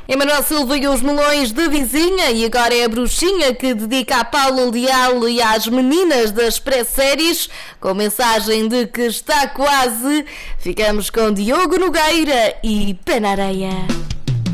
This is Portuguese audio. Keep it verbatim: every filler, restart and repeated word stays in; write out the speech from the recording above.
Emanuel Silva e os melões da vizinha, e agora é a bruxinha que dedica a Paula Leal e às meninas das pré-séries, com mensagem de que está quase. Ficamos com Diogo Nogueira e Pé na Areia.